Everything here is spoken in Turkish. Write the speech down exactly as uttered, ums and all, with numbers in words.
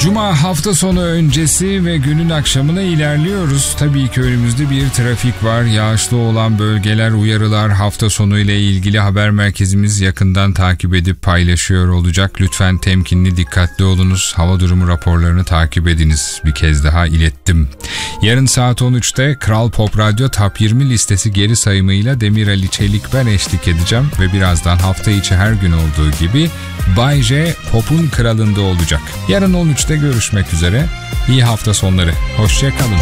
Cuma hafta sonu öncesi ve günün akşamına ilerliyoruz. Tabii ki önümüzde bir trafik var. Yağışlı olan bölgeler, uyarılar, hafta sonu ile ilgili haber merkezimiz yakından takip edip paylaşıyor olacak. Lütfen temkinli, dikkatli olunuz. Hava durumu raporlarını takip ediniz. Bir kez daha ilettim. Yarın saat on üçte Kral Pop Radyo Top yirmi listesi geri sayımıyla Demir Ali Çelik ben eşlik edeceğim ve birazdan hafta içi her gün olduğu gibi Bay J Pop'un kralında olacak. Yarın on üçte görüşmek üzere. İyi hafta sonları. Hoşça kalın.